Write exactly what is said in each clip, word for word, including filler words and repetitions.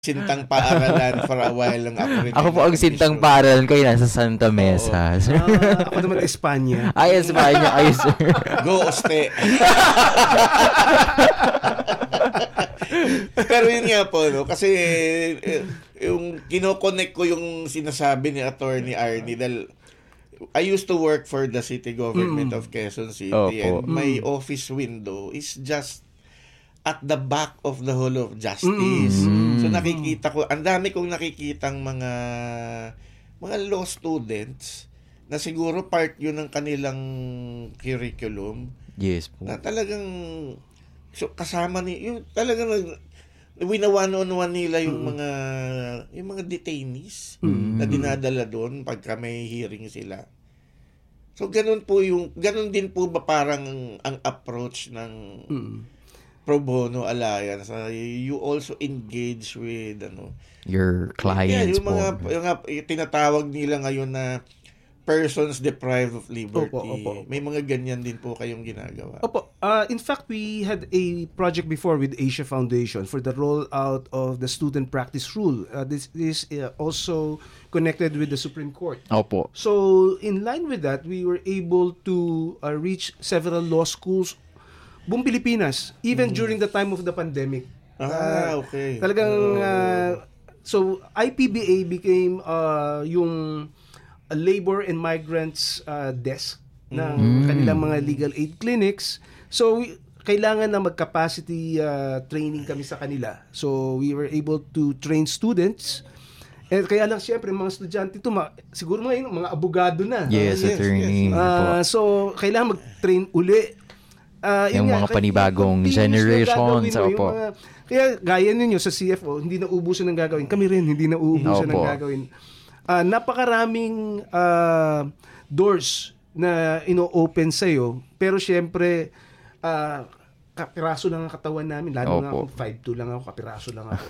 Sintang paaralan for a while lang ako rin. Ako po ang sintang paaralan ko, yung nasa Santa Mesa. Ah, ako naman Espanya. Ay, Espanya. Ay, sir. Go, Oste. Pero yun nga po, no? Kasi eh, yung kinokonek ko yung sinasabi ni Attorney Arnie dahil I used to work for the city government mm. of Quezon City Opo. and my Mm. office window is just at the back of the Hall of Justice. Mm. So nakikita ko, ang dami kong nakikitang mga mga law students na siguro part yun ng kanilang curriculum. Yes po. Na talagang so, kasama ni yung talagang winawan-on-one nila yung mm. mga yung mga detainees mm. na dinadala doon pagka may hearing sila. So ganun po yung ganun din po ba parang ang approach ng mm. Pro Bono Alliance? Uh, you also engage with ano your clients yeah, yung po. mga yung, yung tinatawag nila ngayon na persons deprived of liberty. Opo, opo, opo. May mga ganyan din po kayong ginagawa. Opo. Uh, in fact, we had a project before with Asia Foundation for the rollout of the student practice rule. Uh, this is uh, also connected with the Supreme Court. Opo. So, in line with that, we were able to uh, reach several law schools buong Pilipinas, even mm. during the time of the pandemic. Ah, uh, okay. Talagang, oh. uh, so I P B A became uh, yung a labor and migrants uh, desk ng mm. kanilang mga legal aid clinics. So, we, kailangan na mag-capacity uh, training kami sa kanila. So, we were able to train students. Eh, kaya lang, siyempre, mga estudyante ito, ma- siguro mga, mga abogado na. Yes, uh, attorney. Yes, yes. Uh, so, kailangan mag-train uli. Uh, yung nga, mga panibagong generations. Mo, mga, kaya gaya ninyo sa C F O, hindi na ubusan ng gagawin. Kami rin, hindi na ubusan ng gagawin. Uh, napakaraming uh, doors na ino-open sa'yo. Pero syempre, uh, kapiraso lang ang katawan namin. Lalo Opo. nga ako, five two lang ako, kapiraso lang ako.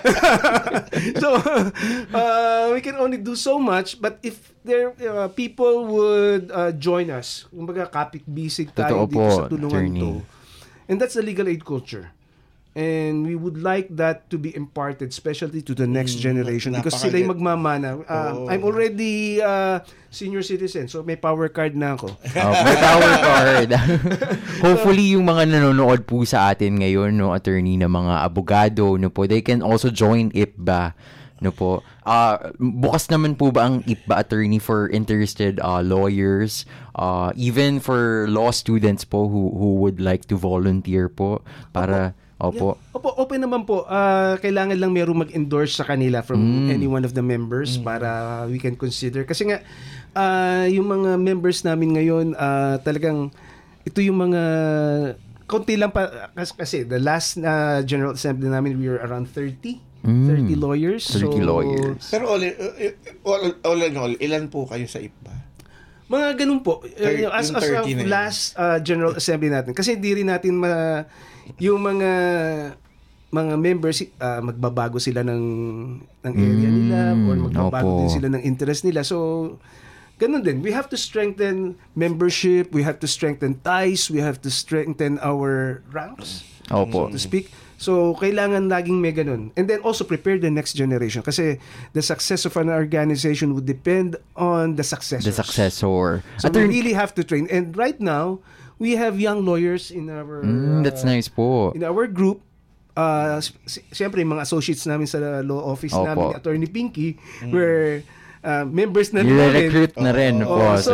So, uh, we can only do so much. But if there uh, people would uh, join us, kumbaga kapit-bisig tayo Totoo dito po, sa tulungan attorney. to. And that's the legal aid culture. And we would like that to be imparted, especially to the next Mm, generation, because napaka- sila yung magmamana. Uh, Oh. I'm already uh, senior citizen, so may power card na ako. Oh, may power card. Hopefully, yung mga nanonood po sa atin ngayon, no, attorney, na mga abogado, no po, they can also join I P B A. No po. Uh, bukas naman po ba ang I P B A, attorney, for interested uh, lawyers, uh, even for law students po who who would like to volunteer po para... Opo. Yeah. Opo, open naman po. Uh, kailangan lang merong mag-endorse sa kanila from mm. any one of the members mm. para we can consider. Kasi nga, uh, yung mga members namin ngayon, uh, talagang ito yung mga konti lang pa. Kasi the last uh, General Assembly namin, we were around thirty. Mm. thirty lawyers. thirty so, lawyers. Pero all, all, all, all, all, ilan po kayo sa I P B A? Mga ganun po. thirty, as as of na last uh, General Assembly natin. Kasi hindi rin natin ma, yung mga mga members uh, magbabago sila ng ng area mm, nila or magbabago opo. din sila ng interest nila. So ganun din. We have to strengthen membership, we have to strengthen ties, we have to strengthen our ranks. Opo. So to speak. So, kailangan laging may ganun. And then also prepare the next generation. Kasi the success of an organization would depend on the successors. The successor. So, Attorney, we really have to train. And right now, we have young lawyers in our... mm, that's uh, nice po. In our group. Uh, s- Siyempre, mga associates namin sa law office Opo. namin, Attorney Pinky, mm. were uh, members na rin I-recruit na rin oh, po, oh, sir. So,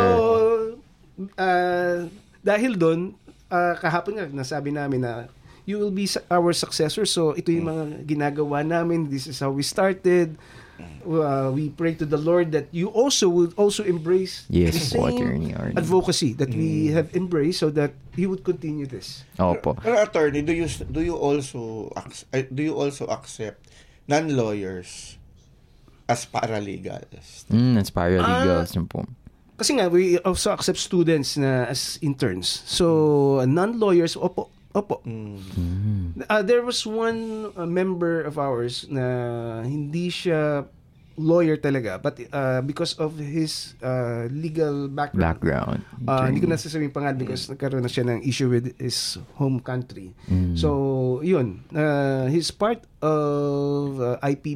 uh, dahil doon, uh, kahapon nga, nasabi namin na you will be our successor. So, ito yung mga ginagawa namin. This is how we started. Uh, we pray to the Lord that you also would also embrace yes, the same attorney, attorney. advocacy that mm. we have embraced so that you would continue this. Opo. Pero attorney, do you do you also do you also accept non-lawyers as paralegals? Mm, as paralegals uh, po. Kasi nga, we also accept students na as interns. So, non-lawyers, opo, Opo. Mm. Uh, there was one uh, member of ours na hindi siya lawyer talaga, but uh, because of his uh, legal background, Background. uh, hindi ko nasasabihin pangalan because nagkaroon na siya ng issue with his home country. Mm. So, yun. Uh, he's part of uh, I P